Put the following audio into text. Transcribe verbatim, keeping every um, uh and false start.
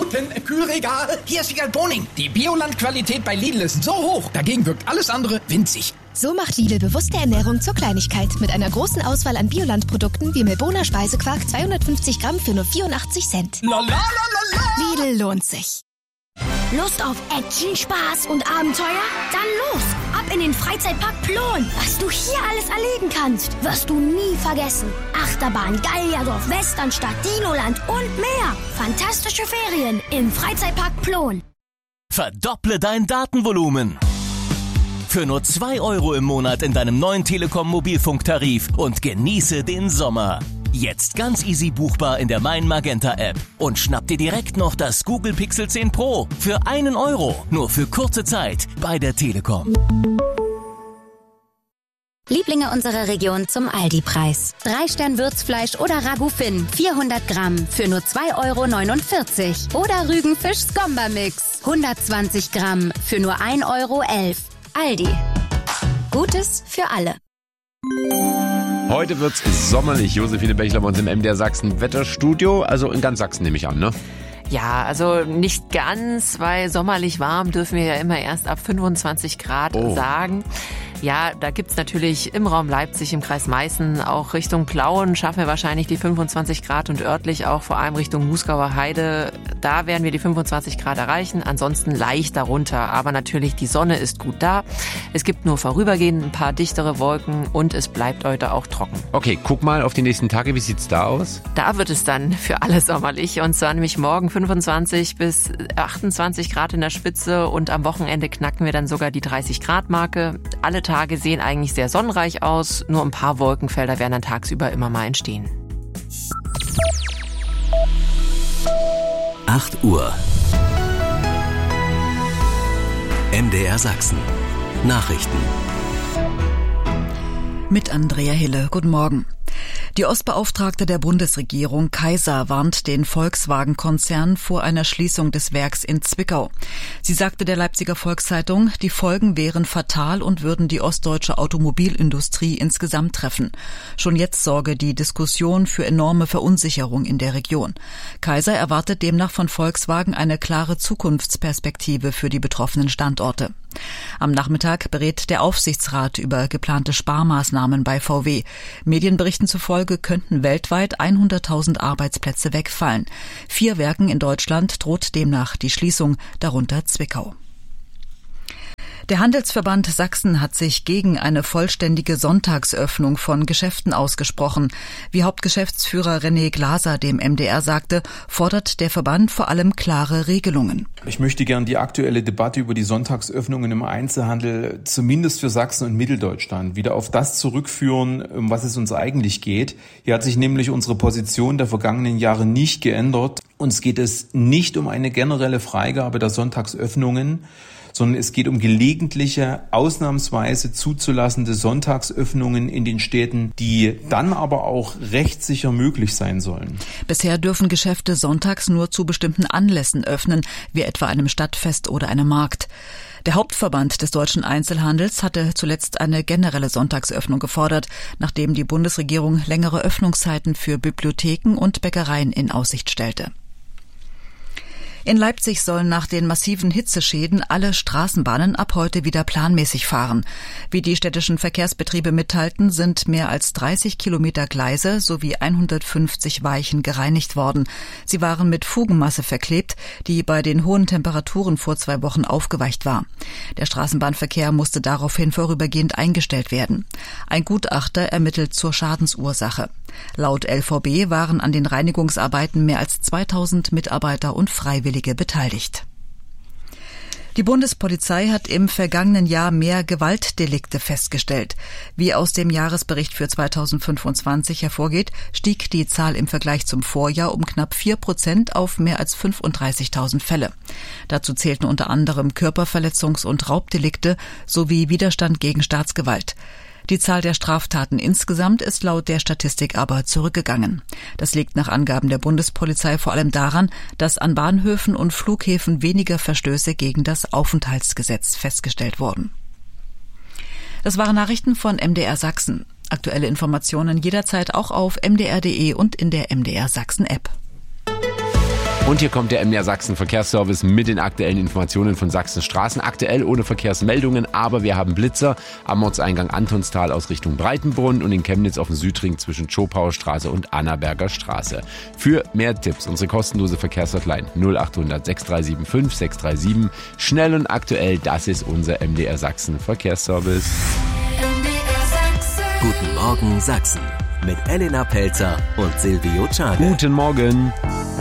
Minuten. Kühlregal. Hier ist Wiegald Boning. Die Bioland-Qualität bei Lidl ist so hoch. Dagegen wirkt alles andere winzig. So macht Lidl bewusste Ernährung zur Kleinigkeit. Mit einer großen Auswahl an Bioland-Produkten wie Melboner Speisequark zweihundertfünfzig Gramm für nur vierundachtzig Cent. La, la, la, la, la. Lidl lohnt sich. Lust auf Action, Spaß und Abenteuer? Dann los! Ab in den Freizeitpark Plon. Was du hier alles erleben kannst, wirst du nie vergessen. Achterbahn, Gallierdorf, Westernstadt, Dinoland und mehr. Fantastische Ferien im Freizeitpark Plon. Verdopple dein Datenvolumen. Für nur zwei Euro im Monat in deinem neuen Telekom-Mobilfunktarif und genieße den Sommer. Jetzt ganz easy buchbar in der Mein Magenta App. Und schnapp dir direkt noch das Google Pixel zehn Pro für einen Euro. Nur für kurze Zeit bei der Telekom. Lieblinge unserer Region zum Aldi-Preis. Drei Stern Würzfleisch oder Ragout Finn, vierhundert Gramm für nur zwei Euro neunundvierzig. Oder Rügenfisch Skomba-Mix, hundertzwanzig Gramm für nur ein Euro elf. Aldi. Gutes für alle. Heute wird's sommerlich. Josephine Bechler bei uns im M D R Sachsen Wetterstudio. Also in ganz Sachsen nehme ich an, ne? Ja, also nicht ganz, weil sommerlich warm dürfen wir ja immer erst ab fünfundzwanzig Grad oh. sagen. Ja, da gibt's natürlich im Raum Leipzig, im Kreis Meißen, auch Richtung Plauen schaffen wir wahrscheinlich die fünfundzwanzig Grad und örtlich auch vor allem Richtung Musgauer Heide. Da werden wir die fünfundzwanzig Grad erreichen, ansonsten leicht darunter. Aber natürlich, die Sonne ist gut da. Es gibt nur vorübergehend ein paar dichtere Wolken und es bleibt heute auch trocken. Okay, guck mal auf die nächsten Tage. Wie sieht's da aus? Da wird es dann für alle sommerlich. Und zwar nämlich morgen fünfundzwanzig bis achtundzwanzig Grad in der Spitze und am Wochenende knacken wir dann sogar die dreißig Grad Marke. Alle Tage sehen eigentlich sehr sonnenreich aus, nur ein paar Wolkenfelder werden dann tagsüber immer mal entstehen. acht Uhr. M D R Sachsen. Nachrichten. Mit Andrea Hille. Guten Morgen. Die Ostbeauftragte der Bundesregierung, Kaiser, warnt den Volkswagen-Konzern vor einer Schließung des Werks in Zwickau. Sie sagte der Leipziger Volkszeitung, die Folgen wären fatal und würden die ostdeutsche Automobilindustrie insgesamt treffen. Schon jetzt sorge die Diskussion für enorme Verunsicherung in der Region. Kaiser erwartet demnach von Volkswagen eine klare Zukunftsperspektive für die betroffenen Standorte. Am Nachmittag berät der Aufsichtsrat über geplante Sparmaßnahmen bei V W. Medienberichten zufolge könnten weltweit hunderttausend Arbeitsplätze wegfallen. Vier Werken in Deutschland droht demnach die Schließung, darunter Zwickau. Der Handelsverband Sachsen hat sich gegen eine vollständige Sonntagsöffnung von Geschäften ausgesprochen. Wie Hauptgeschäftsführer René Glaser dem M D R sagte, fordert der Verband vor allem klare Regelungen. Ich möchte gern die aktuelle Debatte über die Sonntagsöffnungen im Einzelhandel, zumindest für Sachsen und Mitteldeutschland, wieder auf das zurückführen, um was es uns eigentlich geht. Hier hat sich nämlich unsere Position der vergangenen Jahre nicht geändert. Uns geht es nicht um eine generelle Freigabe der Sonntagsöffnungen, sondern es geht um gelegentliche, ausnahmsweise zuzulassende Sonntagsöffnungen in den Städten, die dann aber auch rechtssicher möglich sein sollen. Bisher dürfen Geschäfte sonntags nur zu bestimmten Anlässen öffnen, wie etwa einem Stadtfest oder einem Markt. Der Hauptverband des deutschen Einzelhandels hatte zuletzt eine generelle Sonntagsöffnung gefordert, nachdem die Bundesregierung längere Öffnungszeiten für Bibliotheken und Bäckereien in Aussicht stellte. In Leipzig sollen nach den massiven Hitzeschäden alle Straßenbahnen ab heute wieder planmäßig fahren. Wie die städtischen Verkehrsbetriebe mitteilten, sind mehr als dreißig Kilometer Gleise sowie hundertfünfzig Weichen gereinigt worden. Sie waren mit Fugenmasse verklebt, die bei den hohen Temperaturen vor zwei Wochen aufgeweicht war. Der Straßenbahnverkehr musste daraufhin vorübergehend eingestellt werden. Ein Gutachter ermittelt zur Schadensursache. Laut L V B waren an den Reinigungsarbeiten mehr als zweitausend Mitarbeiter und Freiwillige beteiligt. Die Bundespolizei hat im vergangenen Jahr mehr Gewaltdelikte festgestellt. Wie aus dem Jahresbericht für zweitausendfünfundzwanzig hervorgeht, stieg die Zahl im Vergleich zum Vorjahr um knapp vier Prozent auf mehr als fünfunddreißigtausend Fälle. Dazu zählten unter anderem Körperverletzungs- und Raubdelikte sowie Widerstand gegen Staatsgewalt. Die Zahl der Straftaten insgesamt ist laut der Statistik aber zurückgegangen. Das liegt nach Angaben der Bundespolizei vor allem daran, dass an Bahnhöfen und Flughäfen weniger Verstöße gegen das Aufenthaltsgesetz festgestellt wurden. Das waren Nachrichten von M D R Sachsen. Aktuelle Informationen jederzeit auch auf m d r punkt d e und in der M D R Sachsen App. Und hier kommt der M D R Sachsen Verkehrsservice mit den aktuellen Informationen von Sachsens Straßen. Aktuell ohne Verkehrsmeldungen, aber wir haben Blitzer am Ortseingang Antonstal aus Richtung Breitenbrunn und in Chemnitz auf dem Südring zwischen Schopauer Straße und Annaberger Straße. Für mehr Tipps unsere kostenlose Verkehrshotline null acht hundert sechs drei sieben fünf sechs drei sieben. Schnell und aktuell, das ist unser M D R Sachsen Verkehrsservice. M D R Sachsen. Guten Morgen Sachsen mit Elena Pelzer und Silvio Czarne. Guten Morgen.